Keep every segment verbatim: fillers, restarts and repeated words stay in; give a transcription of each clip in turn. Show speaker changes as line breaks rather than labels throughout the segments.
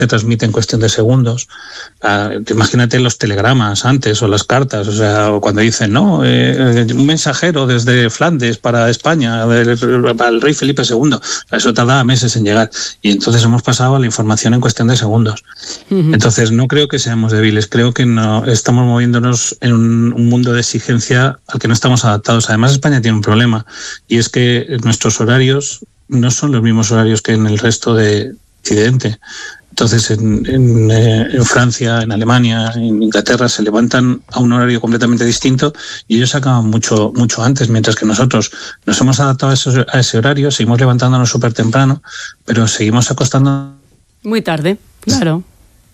se transmite en cuestión de segundos. Uh, imagínate los telegramas antes o las cartas, o sea, cuando dicen, no, eh, un mensajero desde Flandes para España, para el rey Felipe segundo, eso tardaba meses en llegar. Y entonces hemos pasado a la información en cuestión de segundos. Uh-huh. Entonces no creo que seamos débiles, creo que no estamos moviéndonos en un, un mundo de exigencia al que no estamos adaptados. Además, España tiene un problema, y es que nuestros horarios no son los mismos horarios que en el resto de Occidente. Entonces, en, en, en Francia, en Alemania, en Inglaterra se levantan a un horario completamente distinto y ellos acaban mucho mucho antes, mientras que nosotros nos hemos adaptado a, esos, a ese horario, seguimos levantándonos súper temprano, pero seguimos acostándonos
muy tarde, claro.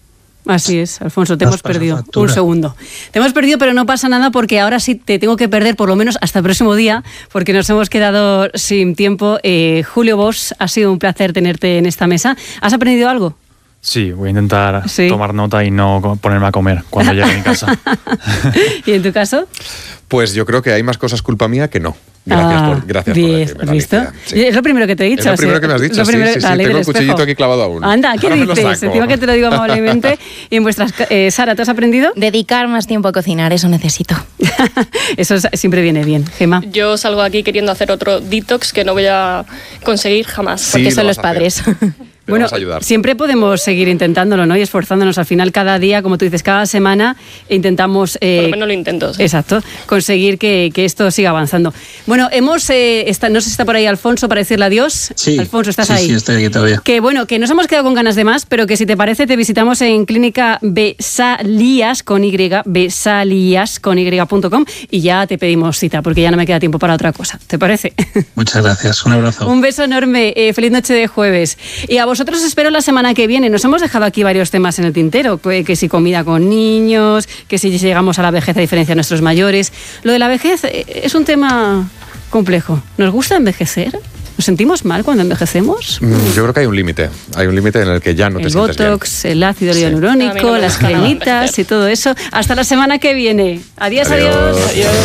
Así es, Alfonso, te hemos perdido. Un segundo. Te hemos perdido, pero no pasa nada, porque ahora sí te tengo que perder por lo menos hasta el próximo día, porque nos hemos quedado sin tiempo. Eh, Julio Bosch, ha sido un placer tenerte en esta mesa. ¿Has aprendido algo?
Sí, voy a intentar
¿Sí?
tomar nota y no ponerme a comer cuando llegue a mi casa.
¿Y en tu caso?
Pues yo creo que hay más cosas culpa mía que no. Gracias
ah,
por, gracias
bien,
por la
¿visto?
Sí.
Es lo primero que te he dicho.
Es lo primero
sí.
que me has dicho,
lo
sí,
primero,
sí, sí.
La ley
Tengo
del
el cuchillito
espejo.
aquí clavado aún.
Anda, ¿qué
Ahora
dices? Encima que te lo digo amablemente. Y en vuestras... Eh, Sara, ¿tú has aprendido?
Dedicar más tiempo a cocinar, eso necesito.
Eso siempre viene bien. Gemma.
Yo salgo aquí queriendo hacer otro detox que no voy a conseguir jamás.
Sí, porque son los padres.
Bueno, siempre podemos seguir intentándolo, ¿no? Y esforzándonos. Al final, cada día, como tú dices, cada semana intentamos... Eh,
Por lo menos lo intento. Sí.
Exacto. Conseguir que, que esto siga avanzando. Bueno, hemos... Eh, está, no sé si está por ahí Alfonso para decirle adiós.
Sí.
Alfonso, ¿estás
sí,
ahí?
Sí, estoy aquí todavía.
Que bueno, que nos hemos quedado con ganas de más, pero que si te parece, te visitamos en Clínica Besalías, con Y, besalías con y punto com, y ya te pedimos cita, porque ya no me queda tiempo para otra cosa. ¿Te parece?
Muchas gracias. Un abrazo.
Un beso enorme. Eh, feliz noche de jueves. Y a vosotros espero la semana que viene. Nos hemos dejado aquí varios temas en el tintero, que, que si comida con niños, que si llegamos a la vejez a diferencia de nuestros mayores. Lo de la vejez es un tema complejo. ¿Nos gusta envejecer? ¿Nos sentimos mal cuando envejecemos?
Yo creo que hay un límite. Hay un límite en el que ya no
el
te sientes bien.
El botox, el ácido
sí.
hialurónico,
no
las cremitas y todo eso. Hasta la semana que viene. Adiós, adiós.
Adiós.
adiós.